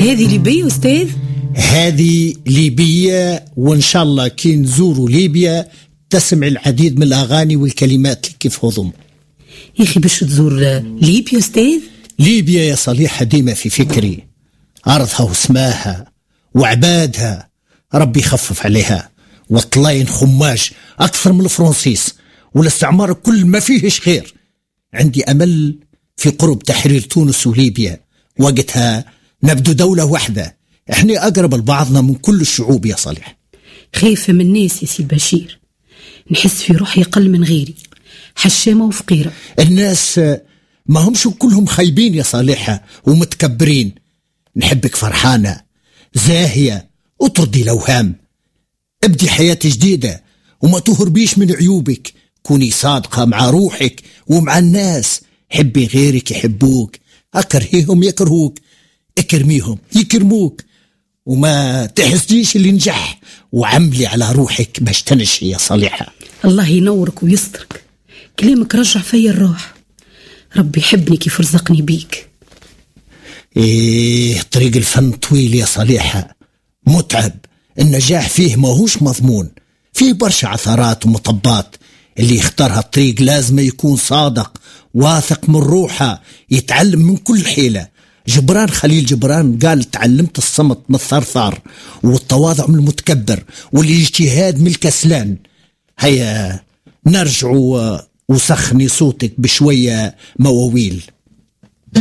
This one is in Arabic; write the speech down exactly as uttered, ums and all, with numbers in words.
هذه ليبيا أستاذ؟ هذه ليبيا، وإن شاء الله كي نزوروا ليبيا تسمع العديد من الأغاني والكلمات اللي كيف هضم. يا أخي باش تزور ليبيا أستاذ؟ ليبيا يا صليحة ديما في فكري، أرضها وسماها وعبادها، ربي يخفف عليها، وطلاين خماج أكثر من الفرنسيس، والاستعمار كل ما فيهش خير. عندي أمل في قرب تحرير تونس وليبيا، وقتها نبدو دولة واحدة، احنا أقرب لبعضنا من كل الشعوب يا صالح. خايفة من الناس يا سي بشير، نحس في روحي أقل من غيري، حشامة وفقيرة. الناس ما همش كلهم خايبين يا صالحة ومتكبرين. نحبك فرحانة زاهية وترضي الأوهام، ابدي حياة جديدة وما تهربيش من عيوبك، كوني صادقة مع روحك ومع الناس، حبي غيرك يحبوك، أكرهيهم يكرهوك، اكرميهم يكرموك، وما تحسديش اللي نجح، وعملي على روحك باش تنجحي يا صالحة. الله ينورك ويسترك، كلامك رجع فيا الروح، ربي يحبني كيف رزقني بيك. إيه طريق الفن طويل يا صالحة، متعب، النجاح فيه ما هوش مضمون، فيه برشا عثرات ومطبات، اللي يختارها الطريق لازم يكون صادق واثق من روحه، يتعلم من كل حيلة. جبران خليل جبران قال تعلمت الصمت من الثرثار، والتواضع من المتكبر، والاجتهاد من الكسلان. هيا نرجع وسخني صوتك بشوية مواويل.